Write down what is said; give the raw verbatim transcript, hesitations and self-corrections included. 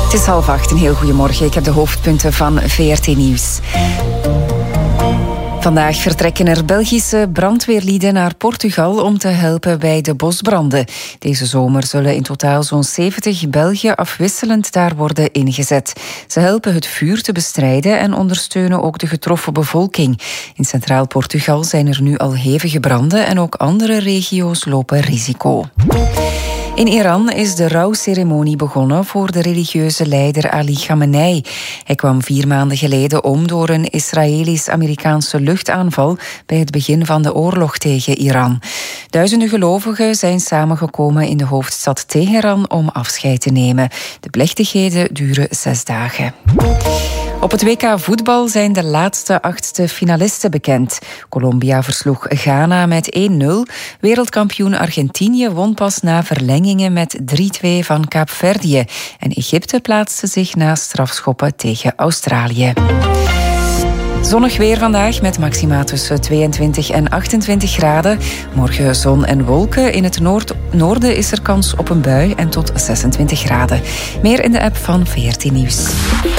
Het is half acht, een heel goedemorgen. Ik heb de hoofdpunten van V R T Nieuws. Vandaag vertrekken er Belgische brandweerlieden naar Portugal om te helpen bij de bosbranden. Deze zomer zullen in totaal zo'n zeventig Belgen afwisselend daar worden ingezet. Ze helpen het vuur te bestrijden en ondersteunen ook de getroffen bevolking. In Centraal Portugal zijn er nu al hevige branden en ook andere regio's lopen risico. In Iran is de rouwceremonie begonnen voor de religieuze leider Ali Khamenei. Hij kwam vier maanden geleden om door een Israëlisch-Amerikaanse luchtaanval bij het begin van de oorlog tegen Iran. Duizenden gelovigen zijn samengekomen in de hoofdstad Teheran om afscheid te nemen. De plechtigheden duren zes dagen. Op het W K voetbal zijn de laatste achtste finalisten bekend. Colombia versloeg Ghana met één nul. Wereldkampioen Argentinië won pas na verlengingen met drie twee van Kaapverdië. En Egypte plaatste zich na strafschoppen tegen Australië. Zonnig weer vandaag met maxima tussen tweeëntwintig en achtentwintig graden. Morgen zon en wolken. In het noord- noorden is er kans op een bui en tot zesentwintig graden. Meer in de app van V R T Nieuws.